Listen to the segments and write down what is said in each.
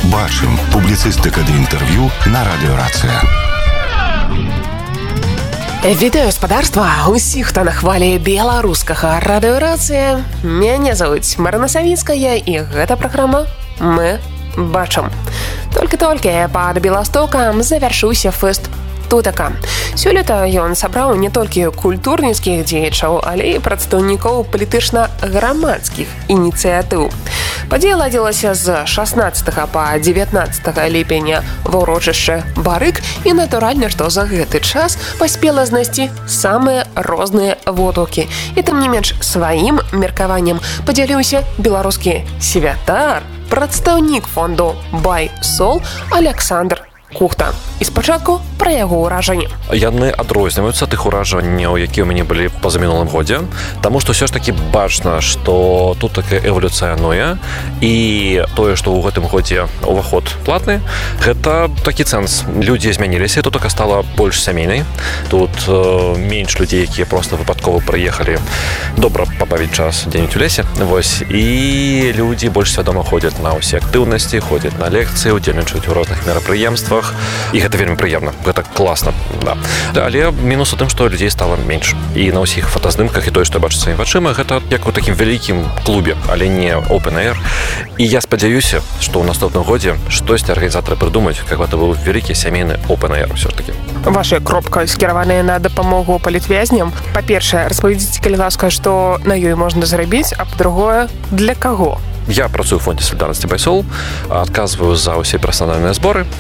Бачым. Публіцыстыка ды інтэрв'ю на радыёрацыя. Вітаю гаспадарства усіх, хто на хвалі беларускага радыёрацыя. Мяне завуць Марына Савіцкая, і гэта праграма «Мы бачым». Толькі-толькі пад Беластокам завяршыўся фэст «Тутака». Сёлета ён сабраў не толькі культурніцкіх дзеячаў, але і прадстаўнікоў палітычна-грамадскіх ініцыятыў. Падзея ладзілася з 16 па 19 ліпеня ва ўрочышчы Барык, і натуральна, што за гэты час паспела знайсці самыя розныя водгукі. І тым не менш сваім меркаваннем падзяліўся беларускі святар, прадстаўнік фонду «Бай-Сол» Александр Кухта. І спачатку пра яго ўражанні. Яны адрозніваюцца тых уражанняў, якія ў мяне былі па-за мінулым годзе, таму што ўсё ж такі бачна, што тут такая эвалюцыянуе, і тое, што ў гэтым годзе ўваход платны, гэта такі цэнз. Людзі змяніліся, тут така стала больш сямейнай. Тут менш людзей, якія проста выпадкова прыехалі добра пабавіць час дзе-нібудзь у лесе. Вось, і людзі больш свядома ходзяць на ўсе актыўнасці, ходзяць на лекцыі, удзельнічаюць у розных мерапрыемствах. І гэта вельмі прыемна, гэта класна, да. Але мінус у тым, што людзей стала менш. І на ўсіх фотаздымках і тое, што я бачу сваімі вачыма, гэта як у такім вялікім клубе, але не open air. І я спадзяюся, што ў наступным годзе штосьці арганізатары прыдумаюць, каб гэта быў вялікі сямейны open air ўсё ж такі. Ваша кропка скіраваная на дапамогу палітвязням. Па-першае, распавядзіце, калі ласка, што на ёй можна зрабіць, а па-другое, для каго? Я працую ў фонде салідарнасці «Бай-Сол», адказваю за ўсе персанальныя зборы,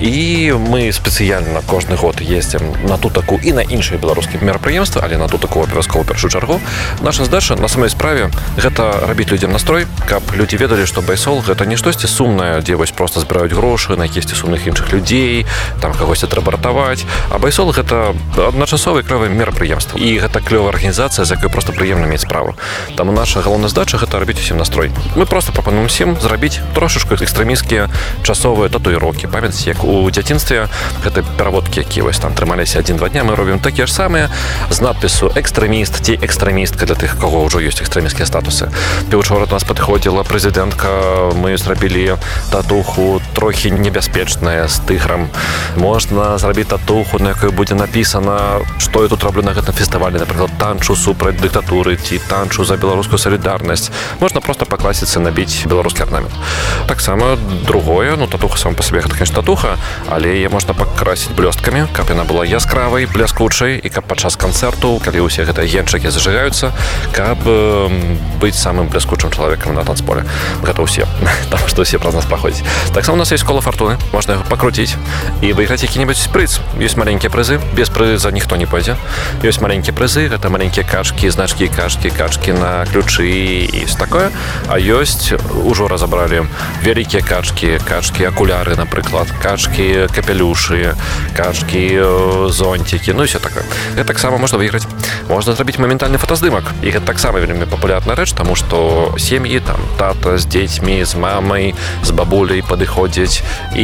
і мы спецыяльна кожны год ездзім на Тутаку і на іншыя беларускія мерапрыемствы, але на Тутаку абавязкова ў першую чаргу. Наша задача на самой справе гэта рабіць людзям настрой, каб людзі ведалі, што «Бай-Сол» гэта не штосьці сумнае, дзе вось проста збіраюць грошы на якісьці сумных іншых людзей, там кагосьці трэба ратаваць. А «Бай-Сол» гэта адначасовае клёвае мерапрыемства. І гэта клёвая арганізацыя, з якой проста прыемна мець справу. Таму наша галоўная задача гэта рабіць усім настрой. Мы проста прапануем всім зрабіць трошачку экстрэмісцкія часовыя татуіроўкі. Памятаеце, як у дзяцінстве гэта пераводкі, якія вось там трымаліся 1-2 дня, мы робім такія ж самыя з надпісу «экстрэміст» ці «экстрэмістка» для тых, каго ўжо ёсць экстрэмісцкія статусы. Учора до нас падыходзіла прэзідэнтка, мы зрабілі татуху трохі небяспечная з тыграм. Можна зрабіць татуху, на якой будзе напісана, што я тут раблю на гэтым фестывалі, напрыклад, танчу супраць дыктатуры ці танчу за беларускую салідарнасць. Можна проста пакласіцца на беларускі арнамент. Таксама другое, татуха сама па сабе гэта, конечно, татуха, але яе можна пакрасіць блёсткамі, каб яна была яскравай, бляскучай, і каб падчас канцэрту, калі ўсе гэтыя генчыкі зажигаюцца, каб быць самым бляскучым чалавекам на танцполе. Гэта ўсе, таму што ўсе праз нас праходзяць. Таксама у нас ёсць кола фартуны, можна яго пакруціць і выйграць які-небудзь прыз. Ёсць маленькія прызы, без прыза ніхто не пойдзе. Ёсць маленькія прызы, гэта маленькія качкі, значкі качкі на ключы і такое. А ёсць, ужо разабралі вялікія качкі, акуляры, напрыклад, качкі, капелюшы, качкі, зонцікі, і ўсё такое. Гэта таксама можна выйграць. Можна зрабіць моментальны фотаздымак. І гэта таксама вельмі папулярная рэч, таму што сем'і, там, тата з дзецьмі, з мамай, з бабуляй падыходзяць,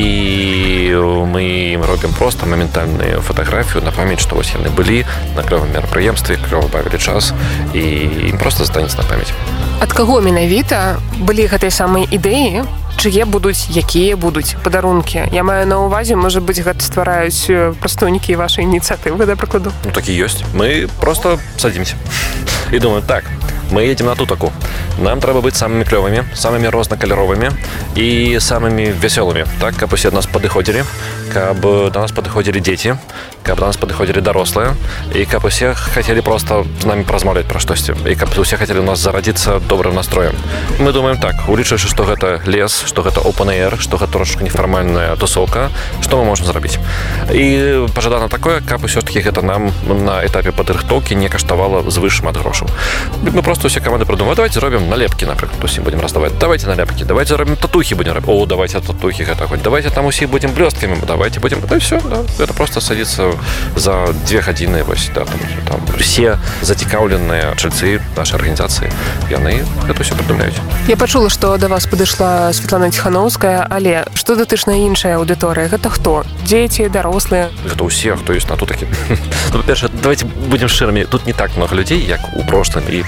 і мы ім робім проста моментальную фатаграфію на памяць, што вось яны былі на клёвым мерапрыемстве, клёва бавілі час, і ім проста застанецца на памяць. Ад каго менавіта былі гэтыя самыя ідэі, чые будуць, якія будуць падарункі? Я маю на ўвазе, можа быць, гэта ствараюць прадстаўнікі вашай ініцыятывы, да прыкладу? Так і ёсць. Мы проста садзімся і думаем, так, мы едзем на Тутаку. Нам трэба быць самымі клёвымі, самымі рознакаляровымі і самымі вясёлымі, так, каб усе да нас падыходзілі, каб да нас падыходзілі дзеці, каб да нас падыходзілі дарослыя, і каб усе хацелі проста з намі паразмаўляць пра штосьці, і каб усе хацелі ў нас зарадзіцца добрым настроем. Мы думаем так, улічваючы, што гэта лес, што гэта open air, што гэта трошачка нефармальная тусоўка, што мы можам зрабіць. І пажадана такое, каб усё ж такі гэта нам на этапе падрыхтоўкі не каштавала звыш шмат грошаў. Мы проста усе каманды прыдумаем, давайте зробім налепкі, напрыклад, усім будзем раздаваць. Давайте налепкі, давайте зробім татухі будзем рабіць. О, давайте татухі гэта хоць. Давайте там усіх будзем блёсткамі, давайте будзем. Да всё, да. Гэта проста садіцца за 2 гадзіны, вось, да, там усе зацікаўленыя чальцы нашай арганізацыі, яны гэта ўсё прыдумляюць. Я пачула, што да вас падышла Святлана Ціханаўская, але што датычна іншая аўдыторыя? Гэта хто? Дзеці, дарослыя? Гэта ўсе, хто ёсць на Тутакі. Па-першае, давайте будзем шчырымі, тут не так много людзей, як у прошлым і па-за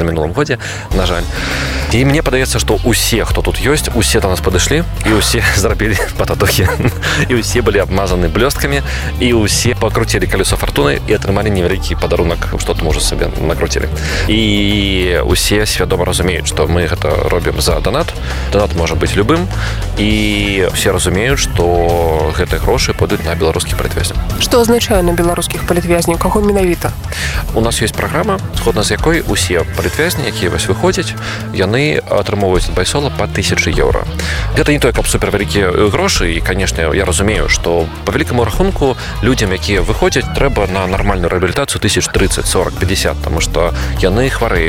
мінулым годзе, на жаль. І мне падаецца, што усе, хто тут ёсць, усе до нас падышлі, і усе зрабілі па татухі, і усе былі абмазаны блёсткамі, і усе пакруцілі калесо фартуны і атрымалі невялікі падарунак, што там уже сабе накруцілі. І усе свядома разумеюць, што мы гэта робім за донат. Донат можа быць любым, і все разумеюць, што гэтыя грошы пойдуць на беларускіх палітвязняў. Што азначае на беларускіх палітвязняў? Каго менавіта? У нас ёсць праграма, згодна з якой усе палітвязні, якія вось выходзяць, яны атрымоўваюць ад байсола па 1000 еўра. Гэта не той, каб супервялікія грошы, і, канешне, я разумею, што па вялікаму рахунку людзям, якія выходзяць, трэба на нармальную рэабілітацыю 1030, 40, 50, таму што яны хварэюць.